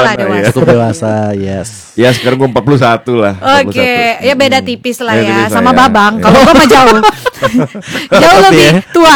lah dewasa. Cukup dewasa, yes. Ya sekarang gue 41 lah. Oke, ya beda tipis lah Beda ya, tipis sama lah ya. Babang. Kalau gue mah jauh, jauh lebih tua.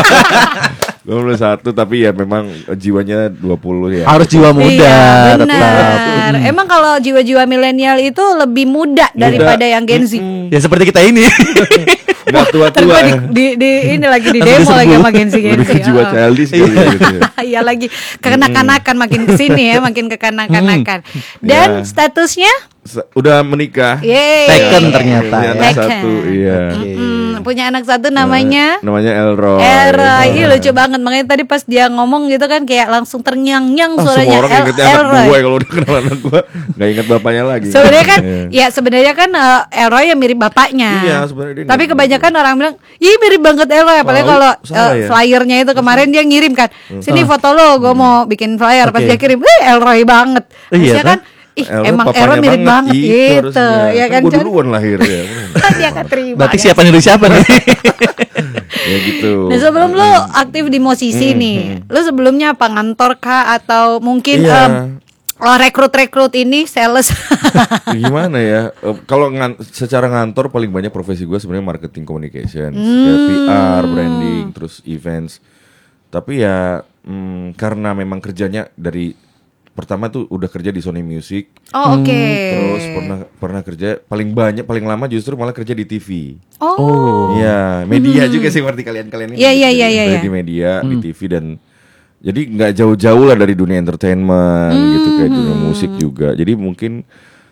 21 tapi ya memang jiwanya 20 ya. Harus jiwa muda, Iya, tetap. benar. Emang kalau jiwa-jiwa milenial itu lebih muda daripada yang Gen Z. Ya seperti kita ini. Enggak Ntar tua-tua. gua Ya. di ini lagi di demo lagi sama Gen Z. Lebih ke jiwa childish gitu ya. Iya lagi kekanak-kanakan makin kesini ya, makin kekanak-kanakan. Dan statusnya Udah menikah. yeay. Taken ternyata. Punya anak Taken. satu, iya. Punya anak satu namanya Namanya Elroy. Ih lucu banget. Makanya tadi pas dia ngomong gitu kan kayak langsung ternyang-nyang Semua suaranya orang ingetnya anak Elroy. gue kalau udah kenal anak gue nggak inget bapaknya lagi. Sebenarnya kan, Iya. sebenarnya kan Elroy yang mirip bapaknya. Iya, sebenarnya dia Tapi mirip. kebanyakan orang bilang, "Ih, mirip banget Elroy." Apalagi Oh, kalau salah ya? flyernya itu kemarin dia ngirim kan, "Sini foto lo, gue mau bikin flyer." Pas Oke. dia kirim, Elroy banget. Iya Harusnya kan, emang papanya Elroy mirip banget gitu, harusnya. ya kan? Gue duluan lahir ya. Dia nggak terima. Berarti ya. siapa niru siapa nih? Ya gitu. Nah sebelum lo aktif di musisi nih, lo sebelumnya apa ngantor kah atau mungkin Iya. rekrut ini sales? Gimana ya? Kalau secara ngantor paling banyak profesi gue sebenarnya marketing communications, kayak PR, branding, terus events. Tapi ya karena memang kerjanya dari pertama tuh udah kerja di Sony Music. Oh oke. Terus pernah kerja paling lama justru malah kerja di TV. Oh. Iya, media juga sih seperti kalian ini. Iya. Di media, di TV dan jadi nggak jauh-jauh lah dari dunia entertainment gitu kayak dunia musik juga. Jadi mungkin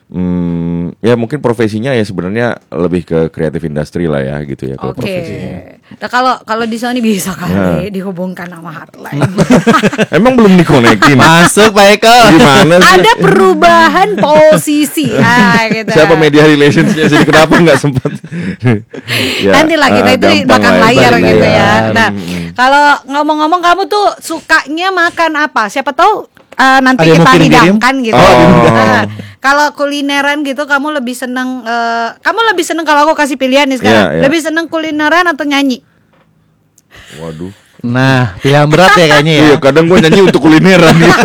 ya mungkin profesinya ya sebenarnya lebih ke kreatif industri lah ya gitu ya kalau Oke. profesinya. Nah, kalau di Sony bisa kali dihubungkan sama hotline. Emang belum dikonekin. Masuk Pak Eko. Gimana sih? Ada perubahan posisi. Gitu. Siapa media relationsnya sih kenapa nggak sempat? Ya, Nanti lah kita itu di gampang belakang lah ya, layar belakang gitu layar. ya. Nah, kalau ngomong-ngomong kamu tuh sukanya makan apa? Siapa tahu nanti Ada yang kita mau kirim-kirim? hidangkan gitu. Oh. Nah, kalau kulineran gitu kamu lebih seneng kalau aku kasih pilihan nih sekarang. Iya, iya. Lebih seneng kulineran atau nyanyi? Waduh. Nah, pilihan berat ya kayaknya ya. Iya, kadang gue nyanyi untuk kulineran gitu.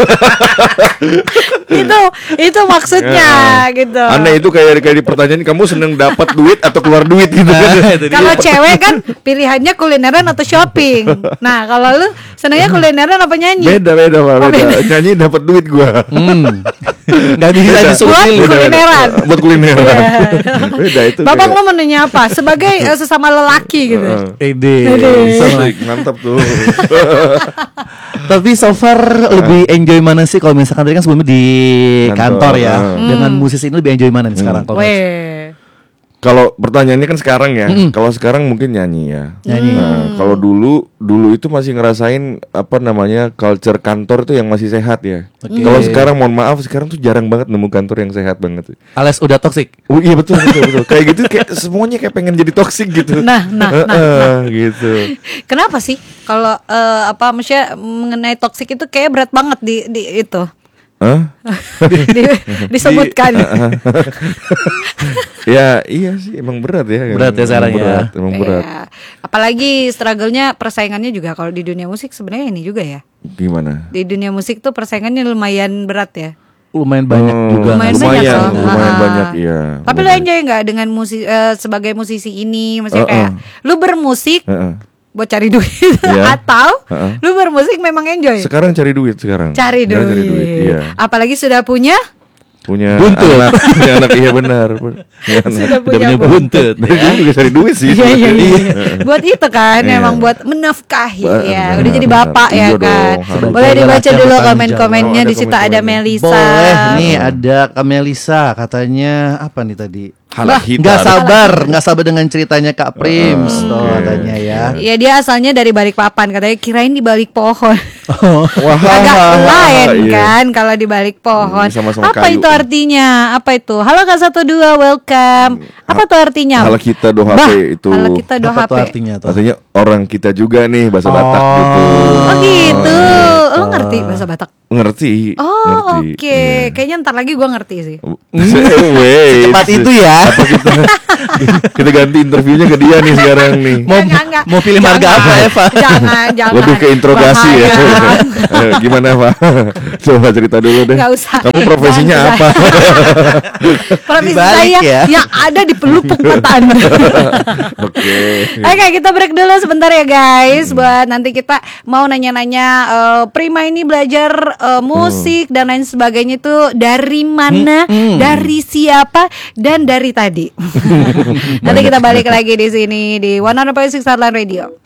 itu maksudnya gitu. Aneh itu kayak di pertanyaan kamu seneng dapat duit atau keluar duit gitu kan. Kalau cewek kan pilihannya kulineran atau shopping. Nah, kalau lu senengnya kulineran apa nyanyi? Beda Pak, Oh, beda. beda. Nyanyi dapat duit gua. Nggak bisa disuruh Buat pilih. kulineran. Buat kulineran. Beda itu. Bapak kayak- mau menunya apa? Sebagai sesama lelaki gitu. Ide. Asik, mantap tuh. Tapi so far lebih enjoy mana sih kalau misalkan tadi kan sebelumnya di kantor Kantor, ya. Dengan musisi ini lebih enjoy mana nih sekarang kalau menurut- Weh. Kalau pertanyaannya kan sekarang ya. Kalau sekarang mungkin nyanyi ya. Nyanyi. Nah, kalau dulu itu masih ngerasain apa namanya culture kantor tuh yang masih sehat ya. Kalau sekarang mohon maaf sekarang tuh jarang banget nemu kantor yang sehat banget. alias udah toxic. Oh iya betul. Kayak gitu kayak semuanya kayak pengen jadi toksik gitu. Nah. Gitu. Kenapa sih kalau maksudnya mengenai toksik itu kayak berat banget di itu. Hah? Disebutkan. Ya iya sih emang berat ya. Berat ya sekarang ya. Emang berat. Iya. Apalagi struggle-nya persaingannya juga kalau di dunia musik sebenarnya ini juga ya. Gimana? Di dunia musik tuh persaingannya lumayan berat ya. Lumayan banyak juga. Lumayan banyak loh. lumayan Ah. banyak iya. Tapi lo enjoy nggak dengan sebagai musisi ini? Maksudnya kayak lu bermusik buat cari duit Iya. atau lu bermusik memang enjoy? Sekarang cari duit sekarang. Cari Sekarang duit. iya. Apalagi sudah punya Punya Buntut. punya anak iya benar. Punya anak. sudah Udah punya punya buntut. Dari dulu juga cari duit sih. Iya. Buat itu kan Iya. emang buat menafkahi ya. Benar, Udah jadi benar. bapak ya Iya kan. dong, harus. Boleh dibaca Laki-laki dulu bertanggung komen-komennya jawab. di situ ada Komen-komen. Melisa. Boleh. Nih ada Kamelisa katanya apa nih tadi? Halak hitam. Nggak sabar dengan ceritanya Kak Prims tuh katanya ya. Ya dia asalnya dari Balikpapan katanya kirain di balik pohon. Wah, Agak lain iya. kan kalau di balik pohon. Sama-sama Apa kayu. itu artinya? Apa itu? Halo Kak 12 welcome. Apa tuh artinya? Halo kita do Bah, HP itu. halo kita do Apa HP. tuh artinya tuh? Artinya orang kita juga nih bahasa Batak gitu. Oh gitu. Iya. Lo ngerti bahasa Batak? Ngerti. Oh ngerti. oke, kayaknya ntar lagi gue ngerti sih. Secepat itu ya. Apa kita ganti interviewnya ke dia nih sekarang nih. Enggak. Mau pilih marga apa Eva? Jangan. Lebih ke interogasi ya. Gimana Pak? Coba cerita dulu deh. Nggak usah. Kamu profesinya Jangan. apa? Dibalik Profesi saya ya. yang ada di pelupuk mata Anda. Oke. Oke, kita break dulu sebentar ya guys. Buat nanti kita mau nanya-nanya Prima ini belajar musik dan lain sebagainya itu dari mana, dari siapa, dan dari tadi. Nanti kita balik lagi di sini di 100.6 Heartline Radio.